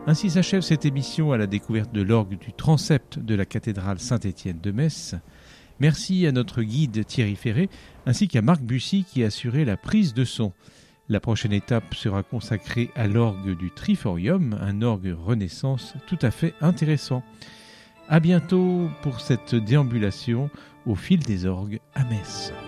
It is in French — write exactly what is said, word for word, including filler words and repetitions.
Ainsi s'achève cette émission à la découverte de l'orgue du transept de la cathédrale Saint-Étienne de Metz. Merci à notre guide Thierry Ferré, ainsi qu'à Marc Bussy qui a assuré la prise de son. La prochaine étape sera consacrée à l'orgue du Triforium, un orgue Renaissance tout à fait intéressant. À bientôt pour cette déambulation au fil des orgues à Metz.